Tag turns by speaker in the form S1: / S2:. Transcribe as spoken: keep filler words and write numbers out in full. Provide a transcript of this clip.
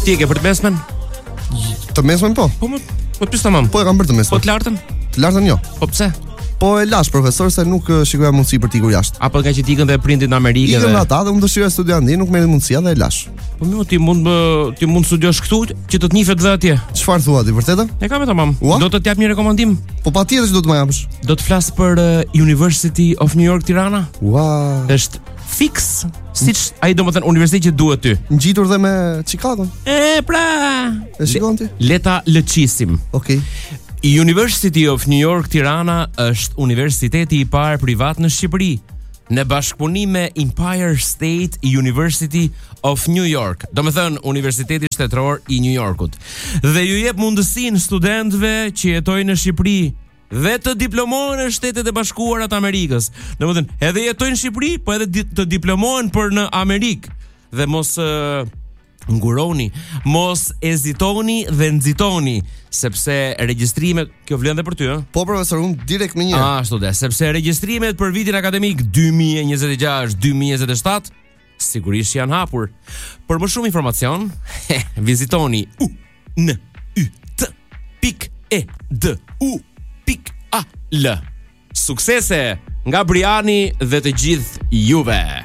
S1: Ti e ke për të mesmen?
S2: Të mesmen po.
S1: Po më, po pyes tamam.
S2: Po e kam bërë të mesmen.
S1: Po të lartën?
S2: Të lartën jo.
S1: Po pse?
S2: Po e lash profesor se nuk uh, shikoja mundësi për t'ikur jashtë.
S1: Apo nga që t'ikën dhe prindit në Amerikë
S2: Ikën
S1: dhe...
S2: dhe ata dhe unë dëshiroj studiandi, nuk merret mundësia dhe e lash.
S1: Po më ti mund më, ti mund studiosh këtu që të të nifet dhe atje.
S2: Çfarë thua ti, vërtetë?
S1: E kam e tamam.
S2: Ua?
S1: Do të t'jap një rekomandim.
S2: Po patjetër që do të më japësh.
S1: Do të flas për uh, University of New York Tirana.
S2: Ua.
S1: Është fix, siç ai domethënë universiteti që duhet ty.
S2: Ngjitur dhe me Chicago.
S1: E pra.
S2: E shikon ti?
S1: Leta lëqisim.
S2: Okej.
S1: University of New York Tirana është universiteti i parë privat në Shqipëri, në bashkëpunim me Empire State University of New York, do me thënë Universiteti Shtetëror i New Yorkut, dhe ju jep mundësinë studentëve që jetojnë në Shqipëri dhe të diplomohen në Shtetet e Bashkuara të Amerikës. Do me thënë, edhe jetojnë në Shqipëri, po edhe di- të diplomohen për në Amerikë. Dhe mos uh, nguroni, mos ezitoni dhe nxitoni, sepse regjistrimet, kjo vlen dhe për ty, ë?
S2: Po profesor, unë direkt me një.
S1: Ashtu dhe, sepse regjistrimet për vitin akademik dy mijë e njëzet e gjashtë dy mijë e njëzet e shtatë sigurisht janë hapur. Për më shumë informacion, vizitoni u n y t pik e d u pik a l. Suksese nga Briani dhe të gjithë juve.